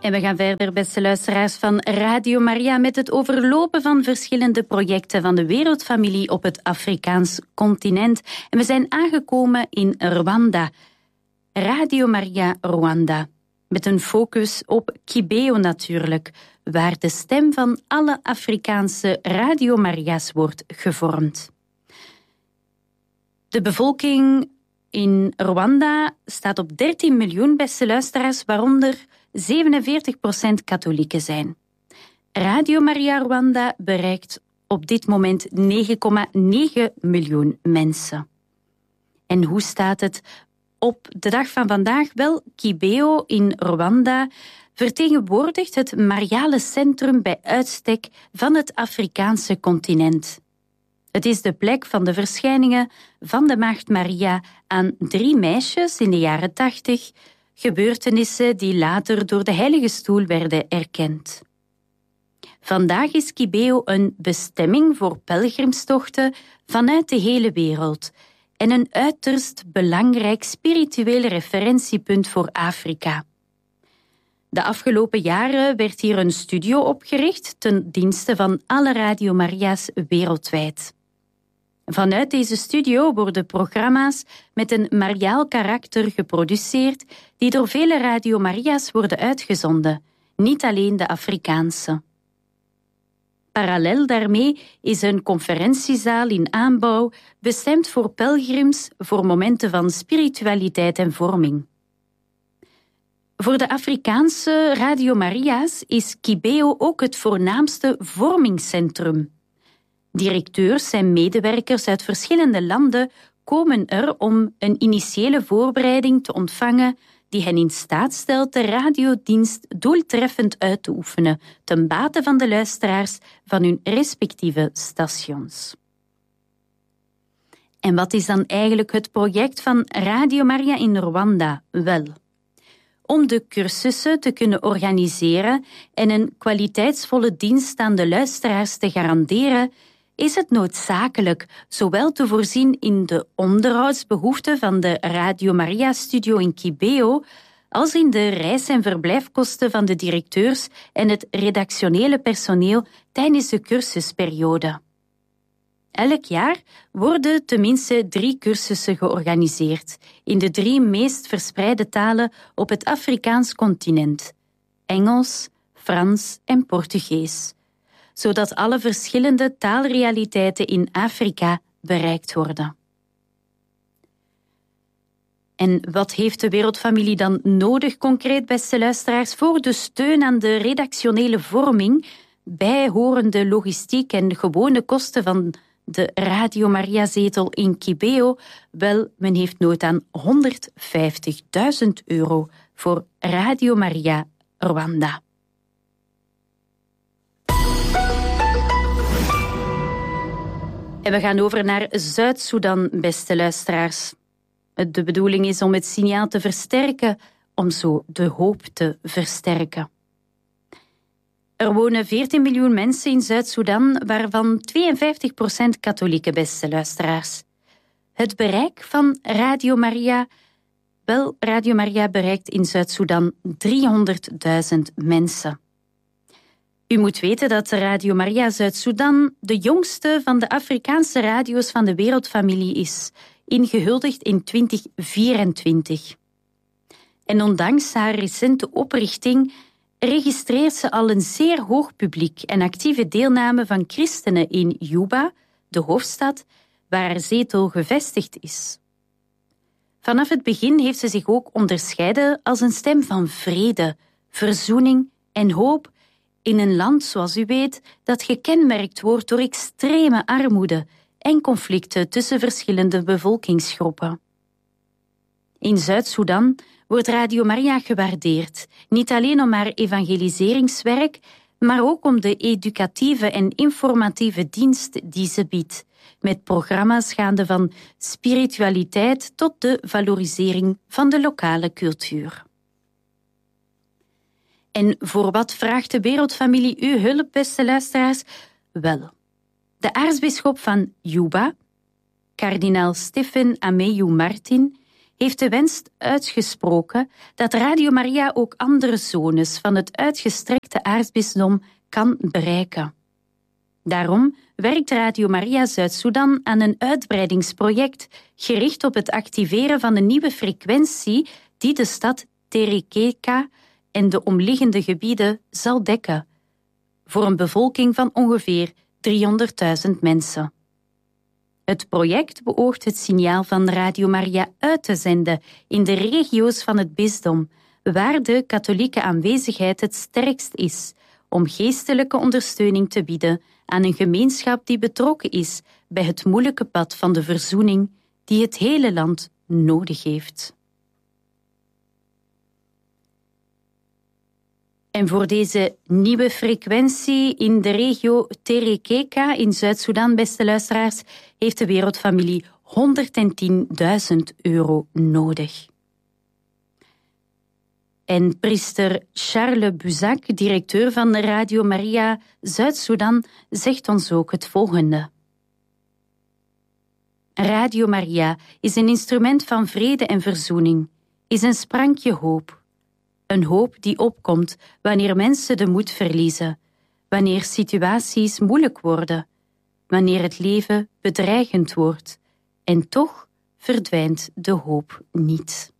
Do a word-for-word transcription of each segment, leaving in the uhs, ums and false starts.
En we gaan verder, beste luisteraars van Radio Maria, met het overlopen van verschillende projecten van de wereldfamilie op het Afrikaans continent. En we zijn aangekomen in Rwanda. Radio Maria Rwanda. Met een focus op Kibeho natuurlijk, waar de stem van alle Afrikaanse Radio Maria's wordt gevormd. De bevolking in Rwanda staat op dertien miljoen, beste luisteraars, waaronder zevenenveertig procent katholieken zijn. Radio Maria Rwanda bereikt op dit moment negen komma negen miljoen mensen. En hoe staat het op de dag van vandaag? Wel, Kibeho in Rwanda vertegenwoordigt het mariale centrum bij uitstek van het Afrikaanse continent. Het is de plek van de verschijningen van de Maagd Maria aan drie meisjes in de jaren tachtig, gebeurtenissen die later door de Heilige Stoel werden erkend. Vandaag is Kibeho een bestemming voor pelgrimstochten vanuit de hele wereld en een uiterst belangrijk spiritueel referentiepunt voor Afrika. De afgelopen jaren werd hier een studio opgericht ten dienste van alle Radio Maria's wereldwijd. Vanuit deze studio worden programma's met een mariaal karakter geproduceerd die door vele Radio Maria's worden uitgezonden, niet alleen de Afrikaanse. Parallel daarmee is een conferentiezaal in aanbouw bestemd voor pelgrims voor momenten van spiritualiteit en vorming. Voor de Afrikaanse Radio Maria's is Kibeho ook het voornaamste vormingscentrum. Directeurs en medewerkers uit verschillende landen komen er om een initiële voorbereiding te ontvangen die hen in staat stelt de radiodienst doeltreffend uit te oefenen ten bate van de luisteraars van hun respectieve stations. En wat is dan eigenlijk het project van Radio Maria in Rwanda? Wel, om de cursussen te kunnen organiseren en een kwaliteitsvolle dienst aan de luisteraars te garanderen, is het noodzakelijk zowel te voorzien in de onderhoudsbehoeften van de Radio Maria-studio in Kibeho als in de reis- en verblijfkosten van de directeurs en het redactionele personeel tijdens de cursusperiode. Elk jaar worden tenminste drie cursussen georganiseerd in de drie meest verspreide talen op het Afrikaans continent: Engels, Frans en Portugees, zodat alle verschillende taalrealiteiten in Afrika bereikt worden. En wat heeft de wereldfamilie dan nodig concreet, beste luisteraars, voor de steun aan de redactionele vorming, bijhorende logistiek en gewone kosten van de Radio Maria-zetel in Kibeho? Wel, men heeft nood aan honderdvijftigduizend euro voor Radio Maria Rwanda. En we gaan over naar Zuid-Soedan, beste luisteraars. De bedoeling is om het signaal te versterken, om zo de hoop te versterken. Er wonen veertien miljoen mensen in Zuid-Soedan, waarvan tweeënvijftig procent katholieke, beste luisteraars. Het bereik van Radio Maria, wel, Radio Maria bereikt in Zuid-Soedan driehonderdduizend mensen. U moet weten dat Radio Maria Zuid-Soedan de jongste van de Afrikaanse radio's van de wereldfamilie is, ingehuldigd in twintig vierentwintig. En ondanks haar recente oprichting registreert ze al een zeer hoog publiek en actieve deelname van christenen in Juba, de hoofdstad, waar haar zetel gevestigd is. Vanaf het begin heeft ze zich ook onderscheiden als een stem van vrede, verzoening en hoop in een land, zoals u weet, dat gekenmerkt wordt door extreme armoede en conflicten tussen verschillende bevolkingsgroepen. In Zuid-Soedan wordt Radio Maria gewaardeerd, niet alleen om haar evangeliseringswerk, maar ook om de educatieve en informatieve dienst die ze biedt, met programma's gaande van spiritualiteit tot de valorisering van de lokale cultuur. En voor wat vraagt de wereldfamilie uw hulp, beste luisteraars? Wel, de aartsbisschop van Juba, kardinaal Stephen Ameyu Martin, heeft de wens uitgesproken dat Radio Maria ook andere zones van het uitgestrekte aartsbisdom kan bereiken. Daarom werkt Radio Maria Zuid-Soedan aan een uitbreidingsproject gericht op het activeren van een nieuwe frequentie die de stad Terekeka en de omliggende gebieden zal dekken, voor een bevolking van ongeveer driehonderdduizend mensen. Het project beoogt het signaal van Radio Maria uit te zenden in de regio's van het bisdom, waar de katholieke aanwezigheid het sterkst is, om geestelijke ondersteuning te bieden aan een gemeenschap die betrokken is bij het moeilijke pad van de verzoening die het hele land nodig heeft. En voor deze nieuwe frequentie in de regio Terekeka in Zuid-Soedan, beste luisteraars, heeft de Wereldfamilie honderdtienduizend euro nodig. En priester Charles Buzak, directeur van Radio Maria Zuid-Soedan, zegt ons ook het volgende. Radio Maria is een instrument van vrede en verzoening, is een sprankje hoop. Een hoop die opkomt wanneer mensen de moed verliezen, wanneer situaties moeilijk worden, wanneer het leven bedreigend wordt, en toch verdwijnt de hoop niet.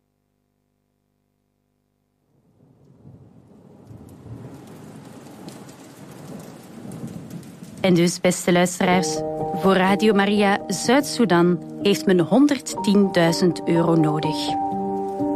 En dus, beste luisteraars, voor Radio Maria Zuid-Soedan heeft men honderdtienduizend euro nodig.